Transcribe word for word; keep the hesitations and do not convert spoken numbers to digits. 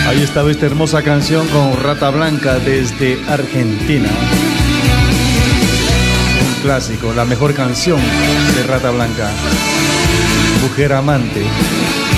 Ahí estaba esta hermosa canción con Rata Blanca desde Argentina. Un clásico, la mejor canción de Rata Blanca. Mujer amante.